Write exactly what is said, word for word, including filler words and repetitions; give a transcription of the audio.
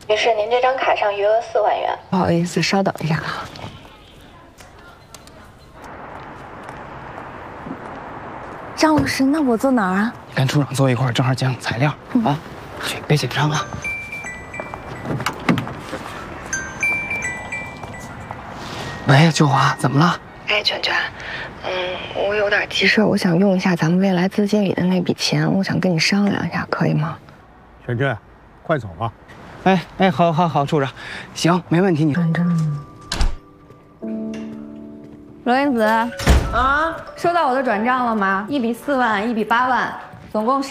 女士，您这张卡上余额四万元。 不好意思，稍等一下啊。张老师，那我坐哪儿啊？ 你跟处长坐一块儿，正好讲材料、嗯、啊。去，别紧张啊。喂，秋华，怎么了？ 哎，圈圈，嗯，我有点急事，我想用一下咱们未来资金里的那笔钱，我想跟你商量一下，可以吗？ 圈圈，快走吧。 哎哎，好，好，好，处长，行，没问题。你转账。 罗英子啊，收到我的转账了吗？一笔四万，一笔八万，总共是。